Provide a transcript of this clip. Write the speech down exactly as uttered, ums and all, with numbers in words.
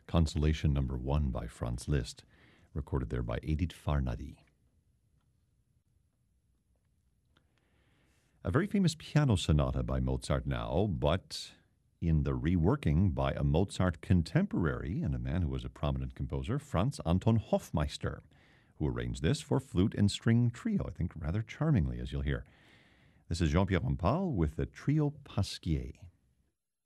Consolation Number One by Franz Liszt, recorded there by Edith Farnady. A very famous piano sonata by Mozart now, but in the reworking by a Mozart contemporary and a man who was a prominent composer, Franz Anton Hofmeister, who arranged this for flute and string trio, I think rather charmingly, as you'll hear. This is Jean-Pierre Rampal with the Trio Pasquier.